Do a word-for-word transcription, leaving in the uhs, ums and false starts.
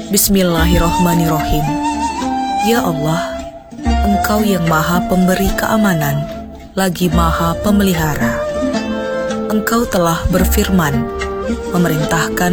Bismillahirrahmanirrahim. Ya Allah, Engkau yang Maha Pemberi keamanan, lagi Maha Pemelihara. Engkau telah berfirman, memerintahkan